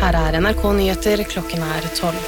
Her NRK Nyheter, klokken 12.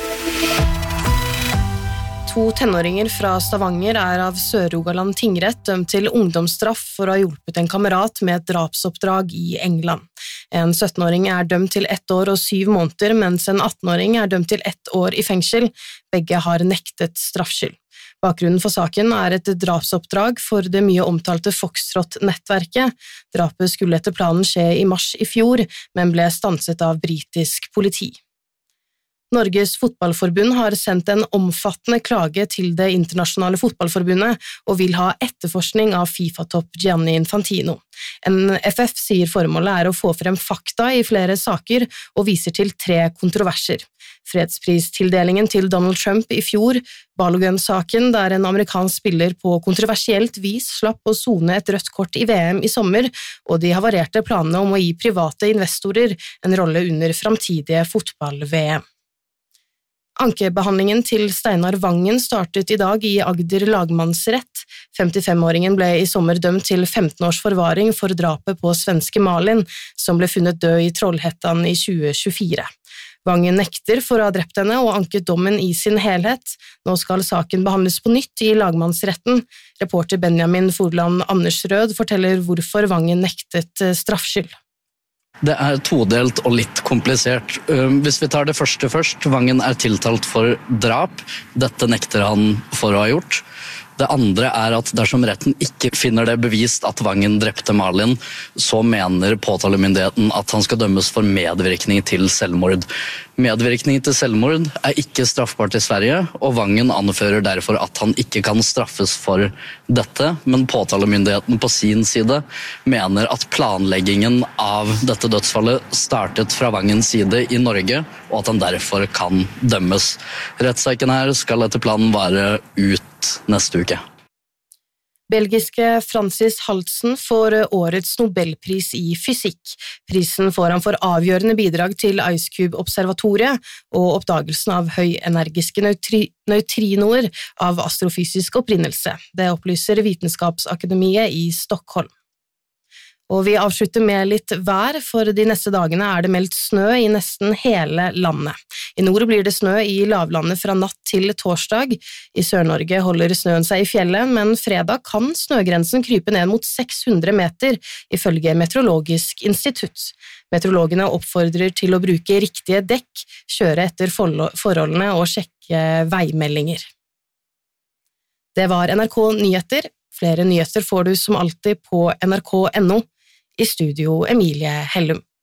2 tenåringer fra Stavanger av Sør-Rogaland tingrett dømt til ungdomsstraff for å ha hjulpet en kamerat med et drapsoppdrag i England. En 17-åring dømt til 1 år og 7 måneder, mens en 18-åring dømt til 1 år i fengsel. Begge har nektet straffskyld. Bakgrunnen for saken et drapsoppdrag for det mye omtalte Foxtrot-nettverket. Drapet skulle etter planen skje i mars i fjor, men ble stanset av britisk politi. Norges fotballforbund har sendt en omfattende klage til det internasjonale fotballforbundet og vil ha etterforskning av FIFA-topp Gianni Infantino. NFF sier formålet å få frem fakta i flere saker og viser til 3 kontroverser. Fredspristildelingen til Donald Trump i fjor, Balogun-saken der en amerikansk spiller på kontroversielt vis slapp å sone et rødt kort i VM i sommer, og de havarerte planene om å gi private investorer en rolle under framtidige fotball-VM. Ankebehandlingen til Steinar Vangen startet i dag i Agder lagmannsrett. 55-åringen ble i sommer dømt til 15 års forvaring for drapet på svenske Malin, som ble funnet død i Trollhättan i 2024. Vangen nekter for å ha drept henne og anket dommen i sin helhet. Nå skal saken behandles på nytt i lagmannsretten. Reporter Benjamin Forland Andersrød forteller hvorfor Vangen nektet straffskyld. Det todelt og litt komplisert. Hvis vi tar det første først, Vangen tiltalt for drap. Dette nekter han for å ha gjort. Det andre at dersom retten ikke finner det bevist at Vangen drepte Malin, så mener påtalemyndigheten at han skal dømmes for medvirkning til selvmord. Medvirkning til selvmord ikke straffbart i Sverige, og Vangen anfører derfor at han ikke kan straffes for dette, men påtalemyndigheten på sin side mener at planleggingen av dette dødsfallet startet fra Vangens side i Norge, og at han derfor kan dømmes. Rettssaken her skal etter planen være ut neste uke. Belgiske Francis Haltsen får årets Nobelpris i fysikk. Prisen får han for avgjørende bidrag til Ice Cube-observatoriet og oppdagelsen av høyenergiske nøytrinoer av astrofysisk opprinnelse. Det opplyser Vitenskapsakademiet i Stockholm. Og vi avslutter med litt vær, for de neste dagene det meldt snø i nesten hele landet. I nord blir det snø i lavlandet fra natt til torsdag. I Sør-Norge holder snøen seg i fjellet, men fredag kan snøgrensen krype ned mot 600 meter, ifølge Meteorologisk institutt. Meteorologene oppfordrer til å bruke riktige dekk, kjøre etter forholdene og sjekke veimeldinger. Det var NRK Nyheter. Flere nyheter får du som alltid på nrk.no. I studio Emilie Hellum.